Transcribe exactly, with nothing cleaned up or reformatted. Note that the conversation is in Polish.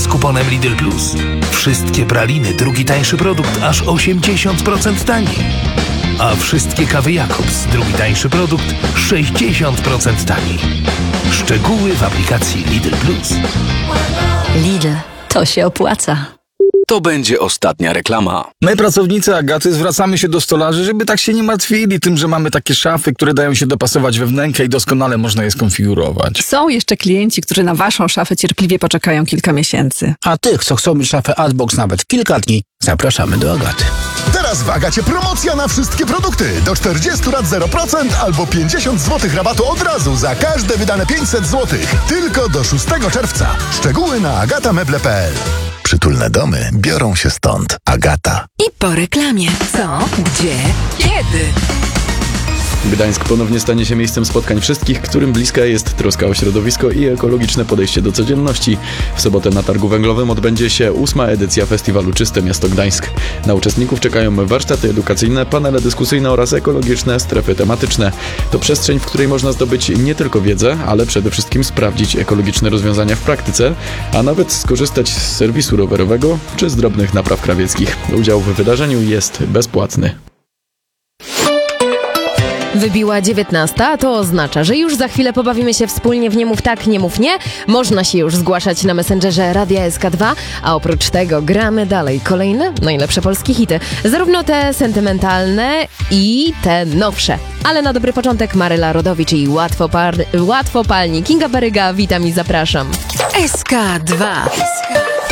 z kuponem Lidl Plus. Wszystkie praliny, drugi tańszy produkt, aż osiemdziesiąt procent taniej. A wszystkie kawy Jakobs, drugi tańszy produkt, sześćdziesiąt procent taniej. Szczegóły w aplikacji Lidl Plus. Lidl, to się opłaca. To będzie ostatnia reklama. My, pracownicy Agaty, zwracamy się do stolarzy, żeby tak się nie martwili tym, że mamy takie szafy, które dają się dopasować we wnękę i doskonale można je skonfigurować. Są jeszcze klienci, którzy na waszą szafę cierpliwie poczekają kilka miesięcy. A tych, co chcą mieć szafę Adbox nawet kilka dni, zapraszamy do Agaty. Teraz w Agacie promocja na wszystkie produkty. Do czterdziestu lat zero procent albo pięćdziesiąt złotych rabatu od razu za każde wydane pięćset złotych. Tylko do szóstego czerwca. Szczegóły na agatameble kropka p l. Przytulne domy biorą się stąd. Agata. I po reklamie. Co? Gdzie? Kiedy? Gdańsk ponownie stanie się miejscem spotkań wszystkich, którym bliska jest troska o środowisko i ekologiczne podejście do codzienności. W sobotę na Targu Węglowym odbędzie się ósma edycja festiwalu Czyste Miasto Gdańsk. Na uczestników czekają warsztaty edukacyjne, panele dyskusyjne oraz ekologiczne strefy tematyczne. To przestrzeń, w której można zdobyć nie tylko wiedzę, ale przede wszystkim sprawdzić ekologiczne rozwiązania w praktyce, a nawet skorzystać z serwisu rowerowego czy z drobnych napraw krawieckich. Udział w wydarzeniu jest bezpłatny. Wybiła dziewiętnasta, a to oznacza, że już za chwilę pobawimy się wspólnie w Nie mów tak, nie mów nie. Można się już zgłaszać na Messengerze Radia S K dwa, a oprócz tego gramy dalej kolejne najlepsze polskie hity. Zarówno te sentymentalne i te nowsze. Ale na dobry początek Maryla Rodowicz i łatwopar- łatwopalni Kinga Baryga. Witam i zapraszam. S K dwa.